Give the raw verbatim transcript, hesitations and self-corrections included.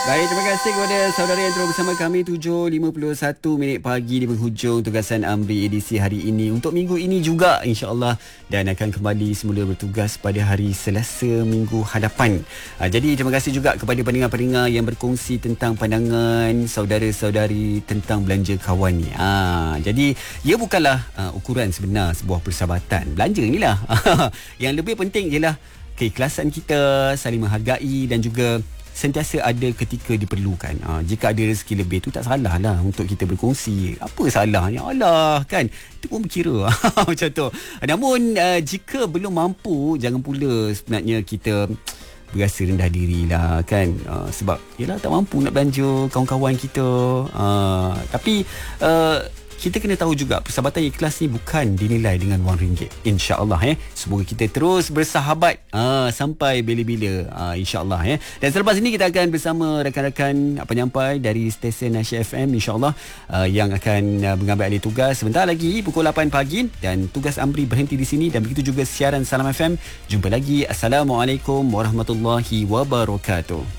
Baik, terima kasih kepada saudara yang terus bersama kami. Tujuh lima puluh satu minit pagi di penghujung tugasan Amri edisi hari ini untuk minggu ini juga, insya-Allah, dan akan kembali semula bertugas pada hari Selasa minggu hadapan. Ha, jadi terima kasih juga kepada pendengar-pendengar yang berkongsi tentang pandangan saudara-saudari tentang belanja kawan ni. Ha, jadi ia bukanlah uh, ukuran sebenar sebuah persahabatan. Belanja inilah yang lebih penting ialah keikhlasan kita, saling menghargai dan juga sentiasa ada ketika diperlukan. Ha, jika ada rezeki lebih tu tak salah lah untuk kita berkongsi. Apa salahnya? Alah kan, itu pun berkira macam tu. Namun uh, jika belum mampu, jangan pula sebenarnya kita berasa rendah diri lah kan. Uh, sebab yelah tak mampu nak belanja kawan-kawan kita. Uh, tapi uh, kita kena tahu juga persahabatan ikhlas ni bukan dinilai dengan wang ringgit. InsyaAllah eh. Semoga kita terus bersahabat aa, sampai bila-bila, aa, insyaAllah eh. Dan selepas ini kita akan bersama rakan-rakan penyampai dari stesen Nasya F M, insyaAllah, aa, yang akan aa, mengambil alih tugas sebentar lagi pukul lapan pagi. Dan tugas Amri berhenti di sini, dan begitu juga siaran Salam F M. Jumpa lagi. Assalamualaikum warahmatullahi wabarakatuh.